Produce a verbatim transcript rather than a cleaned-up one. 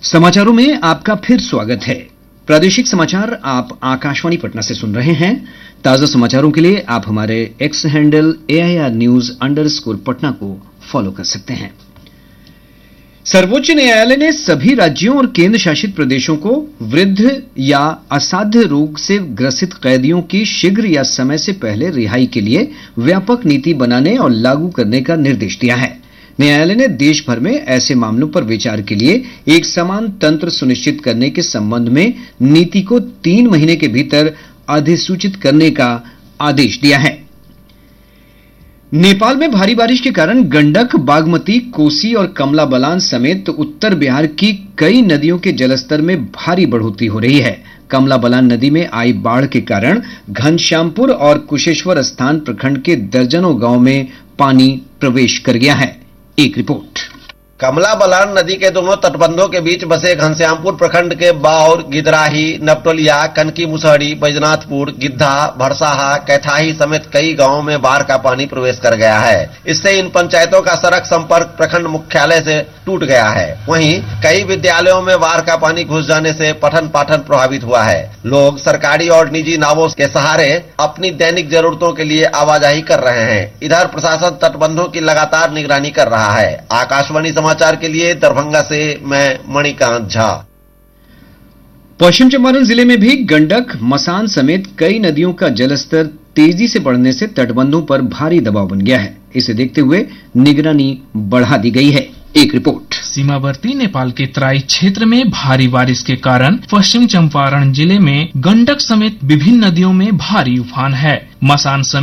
समाचारों में आपका फिर स्वागत है। प्रादेशिक समाचार आप आकाशवाणी पटना से सुन रहे हैं। ताजा समाचारों के लिए आप हमारे x handle AIR news underscore Patna को फॉलो कर सकते हैं। सर्वोच्च न्यायालय ने सभी राज्यों और केंद्र शासित प्रदेशों को वृद्ध या असाध्य रोग से ग्रसित कैदियों की शीघ्र या समय से पहले रिहाई के लिए व्यापक नीति बनाने और लागू करने का निर्देश दिया है। न्यायालय ने देश भर में ऐसे मामलों पर विचार के लिए एक समान तंत्र सुनिश्चित करने के संबंध में नीति को तीन महीने के भीतर अधिसूचित करने का आदेश दिया है। नेपाल में भारी बारिश के कारण गंडक, बागमती, कोसी और कमला बलान समेत उत्तर बिहार की कई नदियों के जलस्तर में भारी बढ़ोतरी हो रही है। कमला बलान नदी में आई बाढ़ के कारण घनश्यामपुर और कुशेश्वर स्थान प्रखंड के दर्जनों गांव में पानी प्रवेश कर गया है। एक रिपोर्ट। कमला बलान नदी के दोनों तटबंधों के बीच बसे घनश्यामपुर प्रखंड के बाउर, गिदराही, नपटोलिया, कनकी मुसहरी, बैजनाथपुर, गिद्धा, भरसाहा, कैथाही समेत कई गांवों में बाढ़ का पानी प्रवेश कर गया है। इससे इन पंचायतों का सड़क संपर्क प्रखंड मुख्यालय से टूट गया है। वहीं कई विद्यालयों में बाढ़ का पानी घुस जाने से पठन पाठन प्रभावित हुआ है। लोग सरकारी और निजी नावों के सहारे अपनी दैनिक जरूरतों के लिए आवाजाही कर रहे हैं। इधर प्रशासन तटबंधों की लगातार निगरानी कर रहा है। आकाशवाणी समाचार के लिए दरभंगा से मैं मणिकांत झा। पश्चिम चंपारण जिले में भी गंडक, मसान समेत कई नदियों का जलस्तर तेजी से बढ़ने से तटबंधों पर भारी दबाव बन गया है। इसे देखते हुए निगरानी बढ़ा दी गई है। एक रिपोर्ट। सीमावर्ती नेपाल के तराई क्षेत्र में भारी बारिश के कारण पश्चिम चंपारण जिले में गंडक समेत विभिन्न नदियों में भारी उफान है। मसान समेत